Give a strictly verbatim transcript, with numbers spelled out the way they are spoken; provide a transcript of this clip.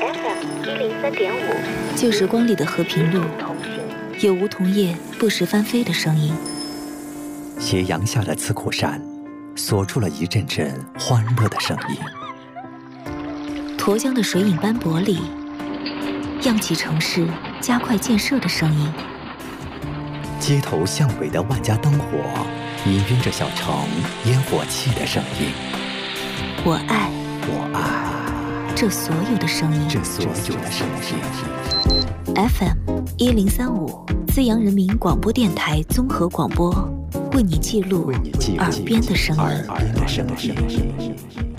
F M 一零三点五， 旧时光里的和平路，有梧桐叶不时翻飞的声音。 斜阳下的刺口山，锁住了一阵阵欢乐的声音。 沱江的水影斑驳里，漾起城市加快建设的声音。 街头巷尾的万家灯火，氤氲着小城烟火气的声音。 我爱， 我爱这所有的声音， 这所有的声音。 F M 一零三五，资阳人民广播电台综合广播，为你记录耳边的声音。 耳边的声音。